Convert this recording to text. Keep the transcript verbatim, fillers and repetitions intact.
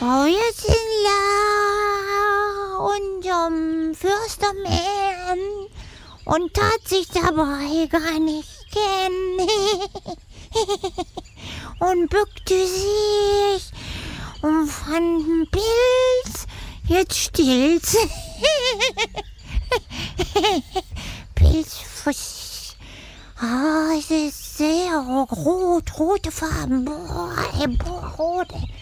Oh, wir sind ja unserem Fürstermann und tat sich dabei gar nicht kennen und bückte sich und fand einen Pilz. Jetzt stillt's. Pilzfuß. Ah, es ist sehr rot, rote Farben. Boah, boah, rote.